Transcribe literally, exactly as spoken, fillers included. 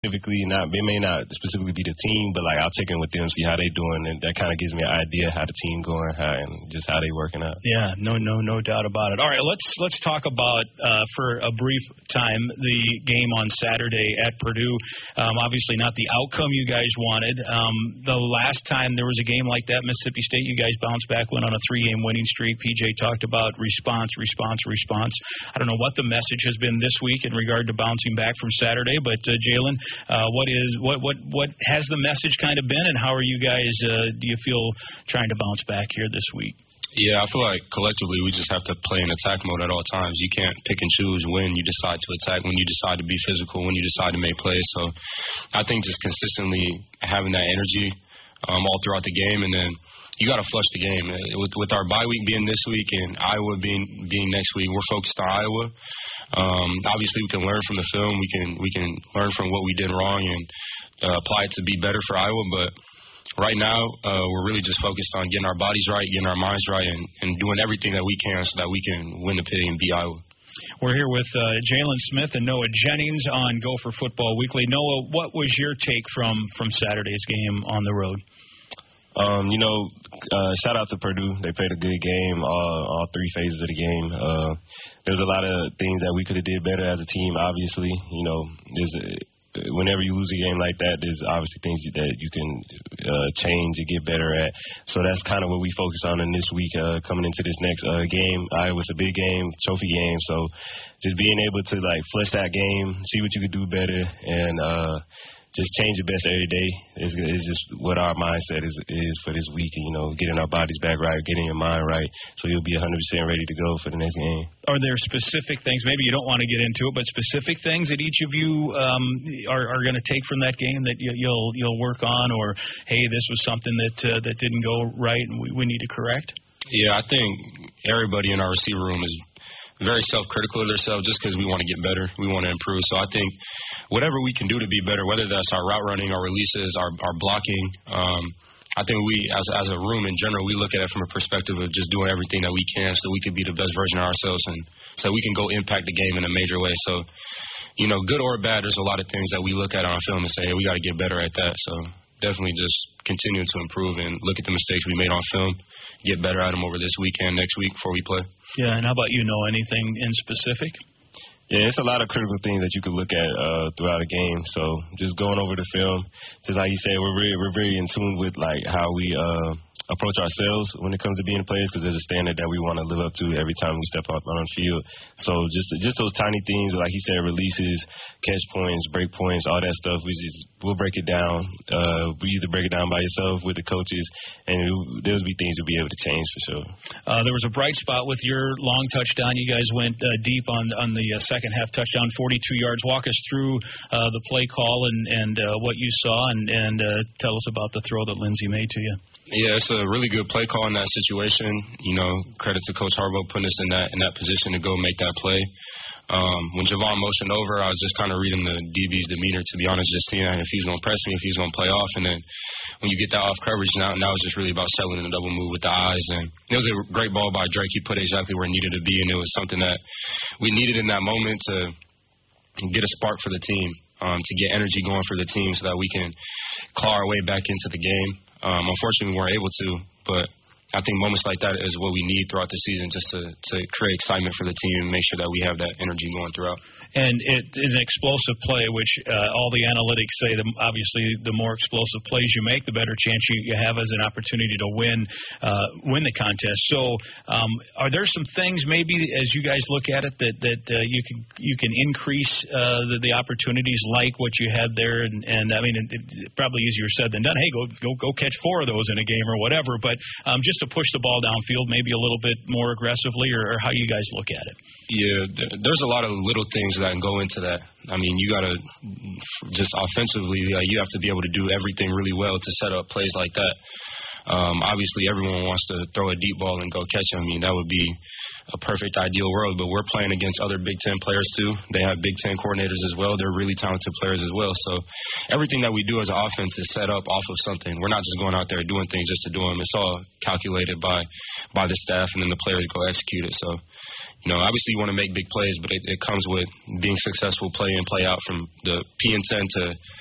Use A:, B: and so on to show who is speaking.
A: Specifically, not it may not specifically be the team, but like I'll check in with them, see how they doing, and that kind of gives me an idea how the team going, how, and just how they working out.
B: Yeah, no, no, no doubt about it. All right, let's let's talk about uh, for a brief time the game on Saturday at Purdue. Um, obviously, not the outcome you guys wanted. Um, the last time there was a game like that, Mississippi State, you guys bounced back, went on a three-game winning streak. P J talked about response, response, response. I don't know what the message has been this week in regard to bouncing back from Saturday, but uh, Jalen. Uh, what is what what what has the message kind of been, and how are you guys? Uh, do you feel trying to bounce back here this week?
C: Yeah, I feel like collectively we just have to play in attack mode at all times. You can't pick and choose when you decide to attack, when you decide to be physical, when you decide to make plays. So I think just consistently having that energy um, all throughout the game, and then you got to flush the game. With with our bye week being this week and Iowa being being next week, we're focused on Iowa. Um, obviously, we can learn from the film. We can we can learn from what we did wrong and uh, apply it to be better for Iowa. But right now, uh, we're really just focused on getting our bodies right, getting our minds right, and, and doing everything that we can so that we can win the pig and beat Iowa.
B: We're here with uh, Jalen Smith and Noah Jennings on Gopher Football Weekly. Noah, what was your take from, from Saturday's game on the road?
A: Um, you know, uh, shout out to Purdue. They played a good game, all, all three phases of the game. Uh, there's a lot of things that we could have did better as a team, obviously. You know, there's a, whenever you lose a game like that, there's obviously things that you can uh, change and get better at. So that's kind of what we focus on in this week uh, coming into this next uh, game. Iowa's a big game, trophy game. So just being able to, like, flush that game, see what you could do better, and uh, just change your best every day is, is just what our mindset is is for this week. And, you know, getting our bodies back right, getting your mind right, so you'll be one hundred percent ready to go for the next game.
B: Are there specific things, maybe you don't want to get into it, but specific things that each of you um, are, are going to take from that game that you, you'll you'll work on, or, hey, this was something that uh, that didn't go right and we, we need to correct?
C: Yeah, I think everybody in our receiver room is very self-critical of themselves just because we want to get better. We want to improve. So I think whatever we can do to be better, whether that's our route running, our releases, our, our blocking, um, I think we, as, as a room in general, we look at it from a perspective of just doing everything that we can so we can be the best version of ourselves and so we can go impact the game in a major way. So, you know, good or bad, there's a lot of things that we look at on film and say, hey, we got to get better at that. So definitely just continue to improve and look at the mistakes we made on film, get better at them over this weekend, next week before we play.
B: Yeah, and how about you, Noah? Anything in specific?
A: Yeah, it's a lot of critical things that you could look at uh, throughout a game. So just going over the film, just like you said, we're very, we're very in tune with like how we uh, approach ourselves when it comes to being players, because there's a standard that we want to live up to every time we step out on the field. So just just those tiny things, like you said, releases, catch points, break points, all that stuff. We just we'll break it down. Uh, we either break it down by yourself with the coaches, and it, there'll be things we'll be able to change for sure.
B: Uh, there was a bright spot with your long touchdown. You guys went uh, deep on on the uh, second half touchdown, forty-two yards. Walk us through uh, the play call and and uh, what you saw, and and uh, tell us about the throw that Lindsey made to you.
C: Yeah, it's a really good play call in that situation. You know, credit to Coach Harbaugh putting us in that in that position to go make that play. Um, when Javon motioned over, I was just kind of reading the D B's demeanor, to be honest, just seeing if he was going to press me, if he was going to play off. And then when you get that off coverage, now now it's just really about settling in the double move with the eyes. And it was a great ball by Drake. He put it exactly where it needed to be, and it was something that we needed in that moment to get a spark for the team, um, to get energy going for the team so that we can claw our way back into the game. Um, unfortunately, we weren't able to, but I think moments like that is what we need throughout the season, just to, to create excitement for the team and make sure that we have that energy going throughout.
B: And it, an explosive play, which uh, all the analytics say, the, obviously, the more explosive plays you make, the better chance you, you have as an opportunity to win uh, win the contest. So, um, are there some things maybe as you guys look at it that that uh, you can you can increase uh, the, the opportunities like what you had there? And, and I mean, it, it, probably easier said than done. Hey, go go go catch four of those in a game or whatever. But um, just to push the ball downfield, maybe a little bit more aggressively, or, or how you guys look at it?
C: Yeah, there's a lot of little things that can go into that. I mean, you got to just offensively, uh, you have to be able to do everything really well to set up plays like that. Um, obviously, everyone wants to throw a deep ball and go catch him. I mean, that would be a perfect ideal world, but we're playing against other Big Ten players too. They have Big Ten coordinators as well. They're really talented players as well. So everything that we do as an offense is set up off of something. We're not just going out there doing things just to do them. It's all calculated by by the staff, and then the players go execute it. So, you know, obviously you want to make big plays, but it, it comes with being successful play in, play out from the P and ten to